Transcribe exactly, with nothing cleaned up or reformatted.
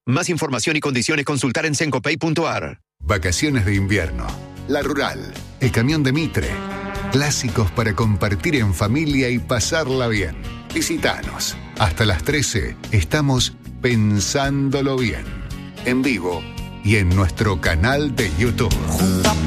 Más información y condiciones consultar en sencopay punto ar. Vacaciones de invierno. La Rural. El camión de Mitre. Clásicos para compartir en familia y pasarla bien. Visítanos. Hasta las trece estamos pensándolo bien. En vivo y en nuestro canal de YouTube.